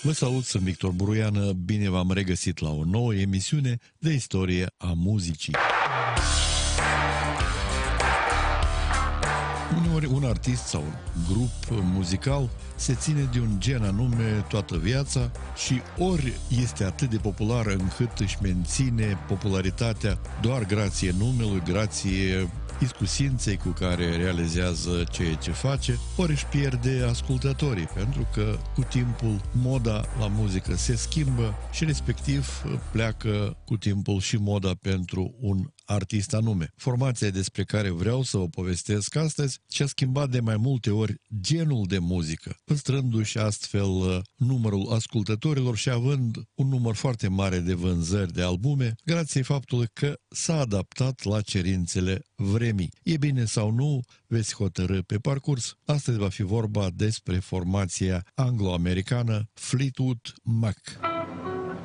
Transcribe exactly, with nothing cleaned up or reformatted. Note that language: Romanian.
Vă salut, sunt Victor Buruiană, bine v-am regăsit la o nouă emisiune de istorie a muzicii. Uneori un artist sau un grup muzical se ține de un gen anume toată viața și ori este atât de popular încât își menține popularitatea doar grație numelui, grație iscusinței cu care realizează ceea ce face, ori își pierde ascultătorii, pentru că cu timpul moda la muzică se schimbă și respectiv pleacă cu timpul și moda pentru un artist anume. Formația despre care vreau să o povestesc astăzi și-a schimbat de mai multe ori genul de muzică, păstrându-și astfel numărul ascultătorilor și având un număr foarte mare de vânzări de albume, grație faptului că s-a adaptat la cerințele vremii. E bine sau nu, veți hotărî pe parcurs. Astăzi va fi vorba despre formația anglo-americană Fleetwood Mac.